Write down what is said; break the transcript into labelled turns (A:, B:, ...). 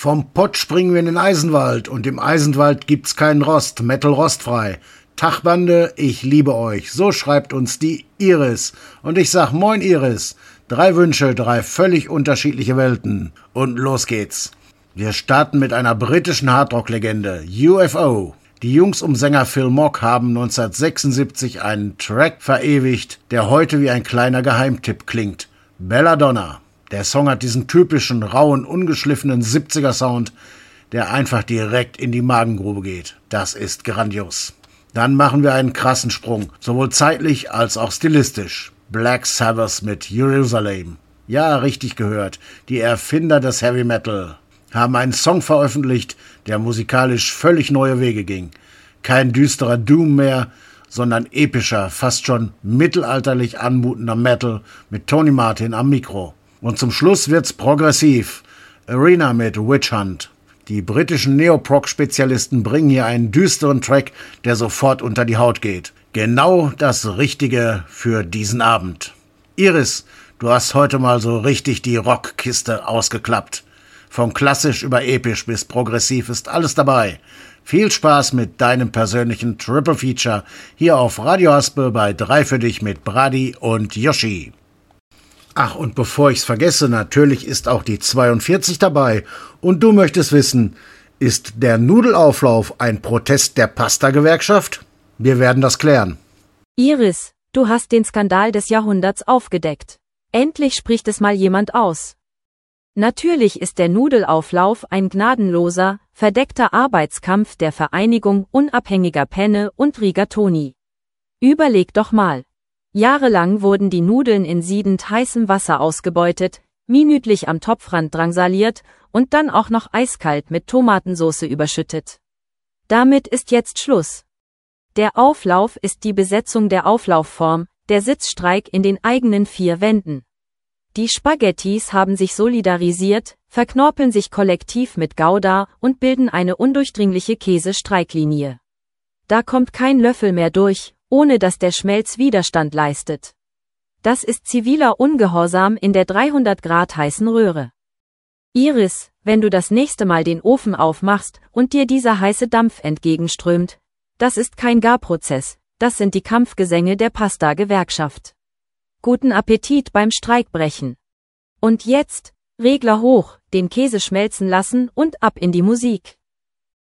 A: Vom Pott springen wir in den Eisenwald und im Eisenwald gibt's keinen Rost, Metal rostfrei. Tag Bande, ich liebe euch. So schreibt uns die Iris. Und ich sag Moin Iris. 3 Wünsche, 3 völlig unterschiedliche Welten. Und los geht's. Wir starten mit einer britischen Hardrock-Legende, UFO. Die Jungs um Sänger Phil Mogg haben 1976 einen Track verewigt, der heute wie ein kleiner Geheimtipp klingt. Belladonna. Der Song hat diesen typischen, rauen, ungeschliffenen 70er-Sound, der einfach direkt in die Magengrube geht. Das ist grandios. Dann machen wir einen krassen Sprung, sowohl zeitlich als auch stilistisch. Black Sabbath mit Jerusalem. Ja, richtig gehört. Die Erfinder des Heavy Metal haben einen Song veröffentlicht, der musikalisch völlig neue Wege ging. Kein düsterer Doom mehr, sondern epischer, fast schon mittelalterlich anmutender Metal mit Tony Martin am Mikro. Und zum Schluss wird's progressiv. Arena mit Witch Hunt. Die britischen Neoprog-Spezialisten bringen hier einen düsteren Track, der sofort unter die Haut geht. Genau das Richtige für diesen Abend. Iris, du hast heute mal so richtig die Rockkiste ausgeklappt. Von klassisch über episch bis progressiv ist alles dabei. Viel Spaß mit deinem persönlichen Triple Feature hier auf Radio Haspe bei 3 für dich mit Brady und Yoshi. Ach, und bevor ich's vergesse, natürlich ist auch die 42 dabei. Und du möchtest wissen, ist der Nudelauflauf ein Protest der Pasta-Gewerkschaft? Wir werden das klären.
B: Iris, du hast den Skandal des Jahrhunderts aufgedeckt. Endlich spricht es mal jemand aus. Natürlich ist der Nudelauflauf ein gnadenloser, verdeckter Arbeitskampf der Vereinigung unabhängiger Penne und Rigatoni. Überleg doch mal. Jahrelang wurden die Nudeln in siedend heißem Wasser ausgebeutet, minütlich am Topfrand drangsaliert und dann auch noch eiskalt mit Tomatensauce überschüttet. Damit ist jetzt Schluss. Der Auflauf ist die Besetzung der Auflaufform, der Sitzstreik in den eigenen 4 Wänden. Die Spaghettis haben sich solidarisiert, verknorpeln sich kollektiv mit Gouda und bilden eine undurchdringliche Käsestreiklinie. Da kommt kein Löffel mehr durch, ohne dass der Schmelz Widerstand leistet. Das ist ziviler Ungehorsam in der 300 Grad heißen Röhre. Iris, wenn du das nächste Mal den Ofen aufmachst und dir dieser heiße Dampf entgegenströmt, das ist kein Garprozess, das sind die Kampfgesänge der Pasta-Gewerkschaft. Guten Appetit beim Streikbrechen. Und jetzt, Regler hoch, den Käse schmelzen lassen und ab in die Musik.